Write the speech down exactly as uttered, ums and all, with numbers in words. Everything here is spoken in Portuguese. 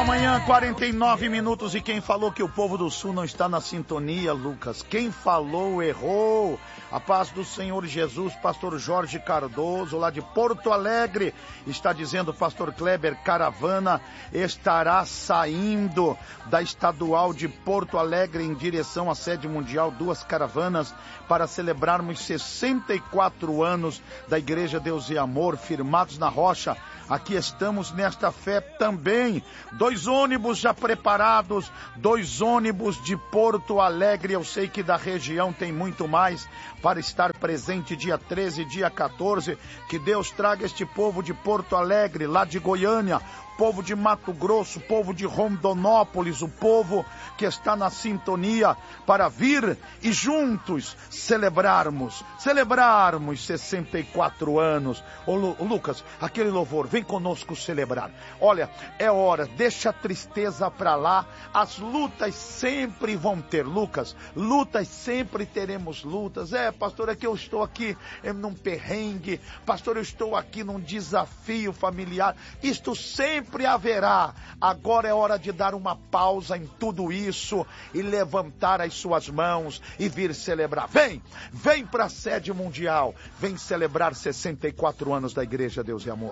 da manhã, quarenta e nove minutos, e quem falou que o povo do Sul não está na sintonia, Lucas? Quem falou errou. A paz do Senhor Jesus, pastor Jorge Cardoso, lá de Porto Alegre, está dizendo, pastor Kleber, caravana estará saindo da estadual de Porto Alegre em direção à sede mundial, duas caravanas para celebrarmos sessenta e quatro anos da Igreja Deus e Amor, firmados na rocha. Aqui estamos nesta fé também. Dois ônibus já preparados, dois ônibus de Porto Alegre. Eu sei que da região tem muito mais para estar presente dia treze, dia quatorze. Que Deus traga este povo de Porto Alegre, lá de Goiânia, povo de Mato Grosso, povo de Rondonópolis, o povo que está na sintonia para vir e juntos celebrarmos, celebrarmos sessenta e quatro anos. Ô Lu, Lucas, aquele louvor, vem conosco celebrar. Olha, é hora, deixa a tristeza para lá, as lutas sempre vão ter, Lucas, lutas sempre teremos lutas. É, pastor, é que eu estou aqui num perrengue, pastor, eu estou aqui num desafio familiar, isto sempre Sempre haverá. Agora é hora de dar uma pausa em tudo isso e levantar as suas mãos e vir celebrar. Vem, vem para a sede mundial, vem celebrar sessenta e quatro anos da Igreja Deus e Amor.